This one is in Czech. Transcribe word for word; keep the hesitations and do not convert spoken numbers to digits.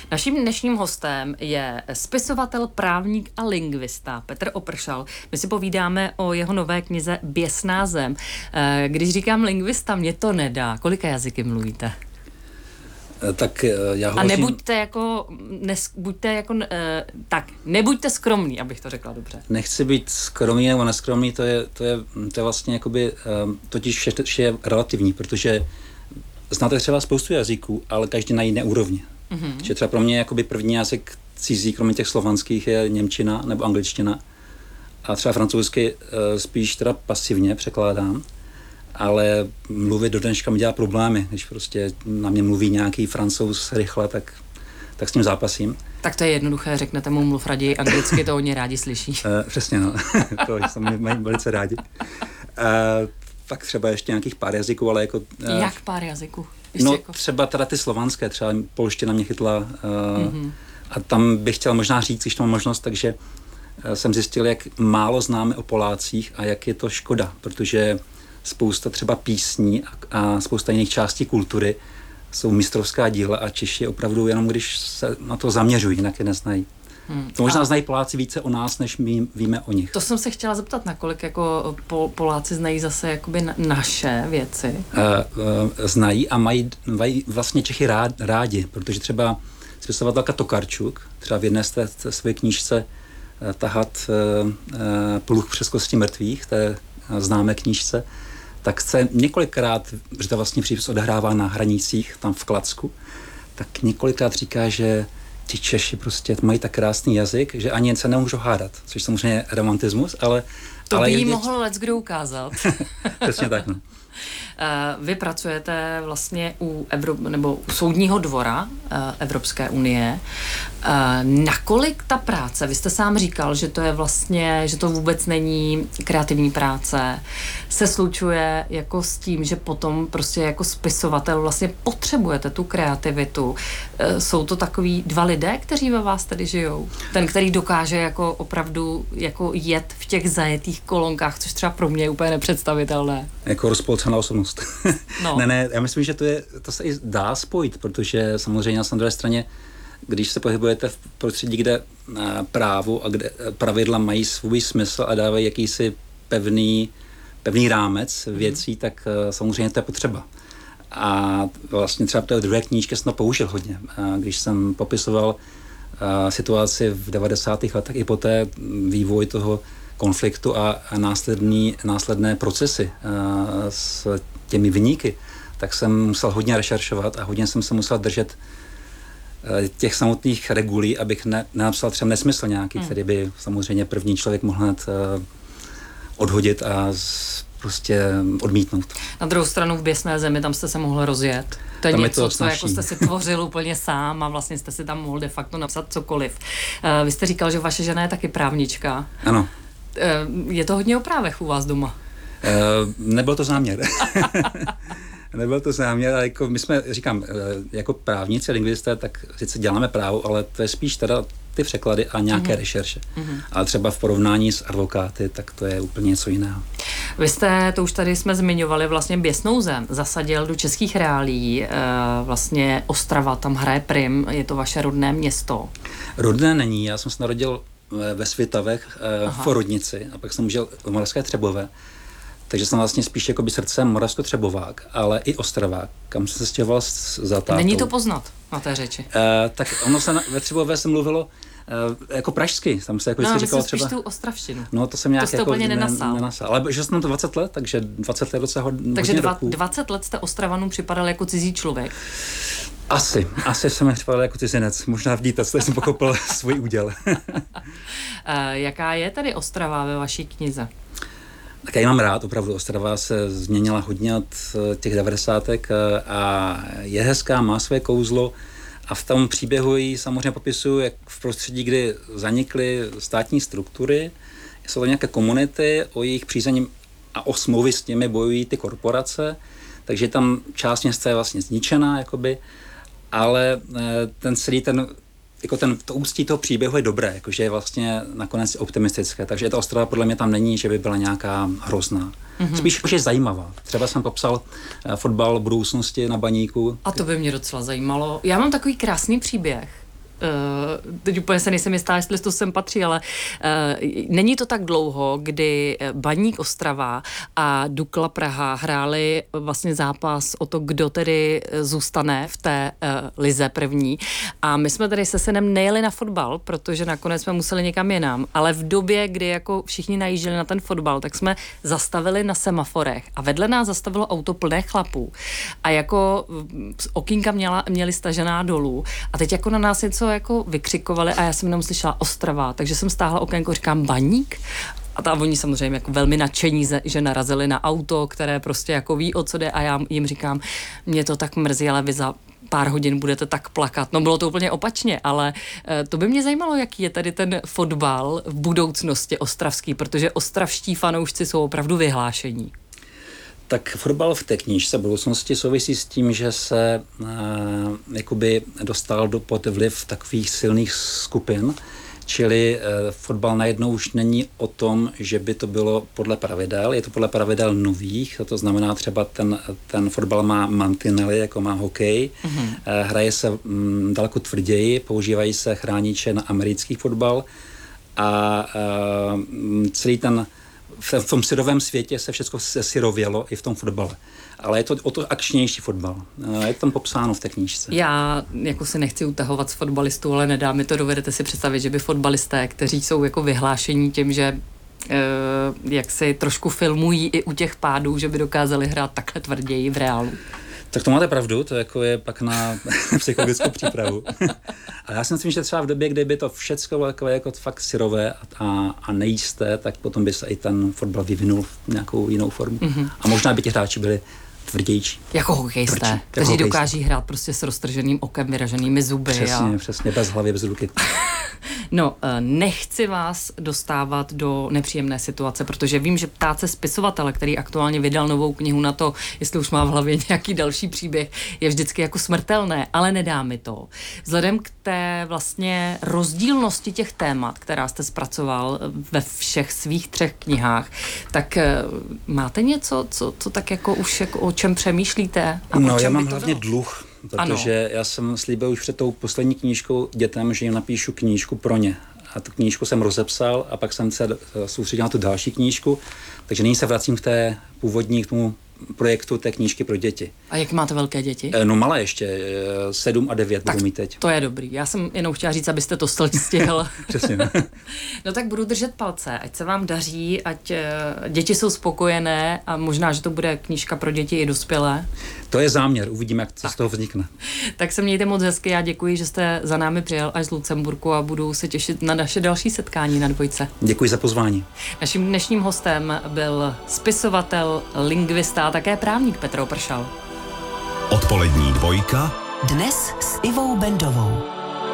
Naším dnešním hostem je spisovatel, právník a lingvista Petr Opršal. My si povídáme o jeho nové knize Běsná zem. Když říkám lingvista, mě to nedá. Kolika jazyky mluvíte? Tak já hovořím... A nebuďte jako, nes, buďte jako, uh, tak, nebuďte skromný, abych to řekla dobře. Nechci být skromný nebo neskromný, to je, to je, to je vlastně jakoby, um, totiž vše, vše je relativní, protože znáte třeba spoustu jazyků, ale každý na jiné úrovni. Mm-hmm. Čiže třeba pro mě jakoby první jazyk cizí, kromě těch slovanských, je němčina nebo angličtina. A třeba francouzsky uh, spíš teda pasivně překládám. Ale mluvit do dneška mi dělá problémy. Když prostě na mě mluví nějaký Francouz rychle, tak, tak s ním zápasím. Tak to je jednoduché, řeknete mu mluv raději anglicky, to oni rádi slyší. Uh, přesně, no. To sami mají velice rádi. Uh, pak třeba ještě nějakých pár jazyků, ale jako... Uh, Jak pár jazyků? Ještě no jako... třeba teda ty slovanské, třeba polština mě chytla. Uh, mm-hmm. A tam bych chtěl možná říct, když to mám možnost, takže uh, jsem zjistil, jak málo známe o Polácích a jak je to škoda, protože spousta třeba písní a, a spousta jiných částí kultury jsou mistrovská díla a Češi opravdu jenom když se na to zaměřují, jinak je neznají. Hmm. To možná a znají Poláci více o nás, než my víme o nich. To jsem se chtěla zeptat, nakolik jako Pol- Poláci znají zase jakoby na- naše věci? Uh, uh, znají a mají, mají vlastně Čechy rád, rádi, protože třeba spisovatelka Tokarčuk, třeba v jedné z té, té své knížce uh, Tahat uh, uh, pluh přes kosti mrtvých, té uh, známé knížce, tak se několikrát, že to vlastně příběh odehrává na hranicích, tam v Kladsku, tak několikrát říká, že ti Češi prostě mají tak krásný jazyk, že ani se nemůžou hádat, což samozřejmě je romantismus, ale... To ale by jí je... mohl leckdo ukázat. Přesně tak, no. Vy pracujete vlastně u, Evro- nebo u Soudního dvora Evropské unie. Nakolik ta práce, vy jste sám říkal, že to je vlastně, že to vůbec není kreativní práce, se slučuje jako s tím, že potom prostě jako spisovatel vlastně potřebujete tu kreativitu. Jsou to takový dva lidé, kteří ve vás tedy žijou? Ten, který dokáže jako opravdu jako jet v těch zajetých kolonkách, což třeba pro mě je úplně nepředstavitelné. Jako rozpolcená osobnost. No. ne, ne, já myslím, že to, je, to se i dá spojit, protože samozřejmě na druhé straně, když se pohybujete v prostředí, kde právo a kde pravidla mají svůj smysl a dávají jakýsi pevný, pevný rámec věcí, mm. tak samozřejmě to je potřeba. A vlastně třeba v té druhé knížce jsem to použil hodně. Když jsem popisoval situaci v devadesátých letech i poté vývoj toho konfliktu a následný, následné procesy a, s těmi viníky, tak jsem musel hodně rešeršovat a hodně jsem se musel držet a, těch samotných regulí, abych ne, nenapsal třeba nesmysl nějaký, hmm. který by samozřejmě první člověk mohl hned a, odhodit a z, prostě odmítnout. Na druhou stranu v Běsné zemi, tam jste se mohl rozjet. To je tam něco, je to co jako jste si tvořil úplně sám a vlastně jste si tam mohl de facto napsat cokoliv. Uh, vy jste říkal, že vaše žena je taky právnička. Ano. Je to hodně o právech u vás doma? Uh, nebyl to záměr. Nebyl to záměr, ale jako my jsme, říkám, jako právníci, lingvisté, tak sice děláme právo, ale to je spíš teda ty překlady a nějaké mm-hmm. rešerše. Mm-hmm. Ale třeba v porovnání s advokáty, tak to je úplně něco jiného. Vy jste, to už tady jsme zmiňovali, vlastně Běsnou zem zasadil do českých reálií. Vlastně Ostrava tam hraje prim, je to vaše rodné město. Rodné není, já jsem se narodil ve Svitavech, v Porodnici a pak jsem žil v Moravské Třebové. Takže jsem vlastně spíš jakoby srdcem Moravsko-Třebovák, ale i Ostravák, kam jsem se stěhoval za tátou. Není to poznat na té řeči. Uh, tak ono se na, ve Třebové se mluvilo uh, jako pražsky, tam se jako no, říkalo třeba... No, spíš tu ostravštinu. No, to jsem nějak to jste jako úplně nenasál. Ne, nenasál. Ale že jsem to dvacet let, takže dvacet let docela hodně Takže dva, roků. dvacet let jste Ostravanům připadal jako cizí člověk. Asi, asi jsem připadal jako cizinec. Možná v dítactví jsem pochopil svůj úděl. uh, jaká je tady Ostrava ve vaší knize? Tak já ji mám rád, opravdu. Ostrava se změnila hodně od těch devadesátek a je hezká, má své kouzlo a v tom příběhu ji samozřejmě popisuju, jak v prostředí, kdy zanikly státní struktury, jsou to nějaké komunity, o jejich přízení a o smlouvy s těmi bojují ty korporace, takže tam část města je vlastně zničená, jakoby, ale ten celý ten jako ten, to ústí toho příběhu je dobré, jakože je vlastně nakonec optimistické, takže ta Ostrava podle mě tam není, že by byla nějaká hrozná. Mm-hmm. Spíš jakože je zajímavá. Třeba jsem popsal uh, fotbal budoucnosti na Baníku. A to by mě docela zajímalo. Já mám takový krásný příběh. uh, teď úplně se nejsem jistá, jestli to sem patří, ale uh, není to tak dlouho, kdy Baník Ostrava a Dukla Praha hráli vlastně zápas o to, kdo tedy zůstane v té uh, lize první. A my jsme tady se synem nejeli na fotbal, protože nakonec jsme museli někam jinam, ale v době, kdy jako všichni najížděli na ten fotbal, tak jsme zastavili na semaforech a vedle nás zastavilo auto plné chlapů a jako z okýnka měla, měli stažená dolů a teď jako na nás něco jako vykřikovali a já jsem jenom slyšela Ostrava, takže jsem stáhla okénko, říkám Baník. A ta oni samozřejmě jako velmi nadšení, že narazili na auto, které prostě jako ví, o co jde a já jim říkám, mě to tak mrzí, ale vy za pár hodin budete tak plakat. No bylo to úplně opačně, ale e, to by mě zajímalo, jaký je tady ten fotbal v budoucnosti ostravský, protože ostravští fanoušci jsou opravdu vyhlášení. Tak fotbal v té knížce budoucnosti souvisí s tím, že se e, jakoby dostal do pod vliv takových silných skupin, čili e, fotbal najednou už není o tom, že by to bylo podle pravidel, je to podle pravidel nových, to znamená třeba ten, ten fotbal má mantinely, jako má hokej, mm-hmm. e, hraje se m, daleko tvrději, používají se chrániče na americký fotbal a e, celý ten v tom syrovém světě se všechno syrovělo i v tom fotbale. Ale je to o to akčnější fotbal. Je to tam popsáno v té knížce. Já jako si nechci utahovat z fotbalistů, ale nedá mi to, dovedete si představit, že by fotbalisté, kteří jsou jako vyhlášení tím, že e, jak si trošku filmují i u těch pádů, že by dokázali hrát takhle tvrději v reálu. Tak to máte pravdu, to jako je pak na psychologickou přípravu. Ale já si myslím, že třeba v době, kdyby to všecko bylo jako, jako fakt syrové a, a nejisté, tak potom by se i ten fotbal vyvinul v nějakou jinou formu. Mm-hmm. A možná by ti hráči byli tvrdější. Jako hokejisté, kteří jako hokejisté. Dokáží hrát prostě s roztrženým okem, vyraženými zuby. Přesně, a... přesně, bez hlavy, bez ruky. No, nechci vás dostávat do nepříjemné situace, protože vím, že ptát se spisovatele, který aktuálně vydal novou knihu na to, jestli už má v hlavě nějaký další příběh, je vždycky jako smrtelné, ale nedá mi to. Vzhledem k té vlastně rozdílnosti těch témat, která jste zpracoval ve všech svých třech knihách, tak máte něco, co, co tak jako už jako o čem přemýšlíte? A no, čem já mám by to hlavně bylo? dluh. Protože ano. Já jsem slíbil už před tou poslední knížkou dětem, že jim napíšu knížku pro ně. A tu knížku jsem rozepsal a pak jsem se soustředil na tu další knížku. Takže nyní se vracím k té původní, k tomu projektu té knížky pro děti. A jak máte velké děti? No malé ještě, sedm a devět tak budu mít teď. To je dobrý. Já jsem jenom chtěla říct, abyste to stihl. Přesně. No. No tak budu držet palce, ať se vám daří, ať uh, děti jsou spokojené a možná, že to bude knížka pro děti i dospělé. To je záměr, uvidíme, jak co z toho vznikne. Tak se mějte moc hezky, já děkuji, že jste za námi přijel až z Lucemburku a budu se těšit na naše další setkání na Dvojce. Děkuji za pozvání. Naším dnešním hostem byl spisovatel, lingvista a také právník Petr Opršal. Odpolední dvojka. Dnes s Ivou Bendovou.